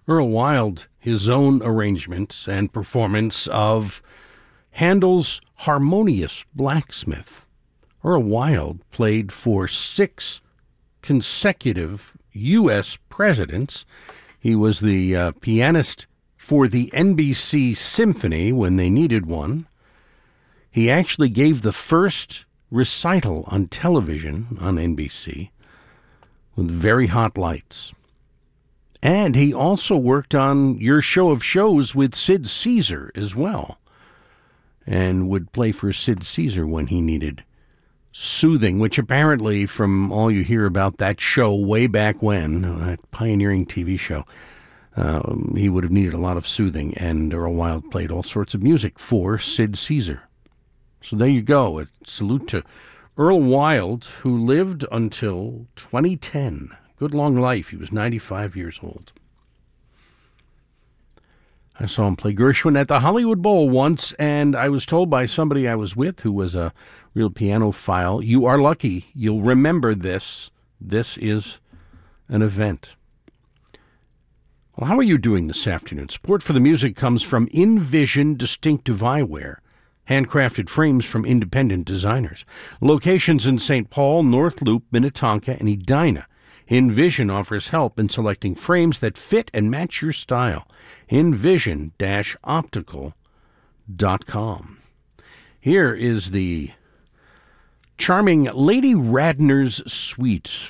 Earl Wild, his own arrangement and performance of Handel's Harmonious Blacksmith. Earl Wild played for 6 consecutive U.S. presidents. He was the pianist for the NBC Symphony when they needed one. He actually gave the first recital on television on NBC with very hot lights. And he also worked on Your Show of Shows with Sid Caesar as well, and would play for Sid Caesar when he needed soothing, which apparently, from all you hear about that show way back when, that pioneering TV show, he would have needed a lot of soothing, and Earl Wild played all sorts of music for Sid Caesar. So there you go. A salute to Earl Wild, who lived until 2010. Good long life. He was 95 years old. I saw him play Gershwin at the Hollywood Bowl once, and I was told by somebody I was with who was a real pianophile, you are lucky. You'll remember this. This is an event. Well, how are you doing this afternoon? Support for the music comes from InVision Distinctive Eyewear, handcrafted frames from independent designers. Locations in St. Paul, North Loop, Minnetonka, and Edina. InVision offers help in selecting frames that fit and match your style. InVision-optical.com. Here is the charming Lady Radner's Suite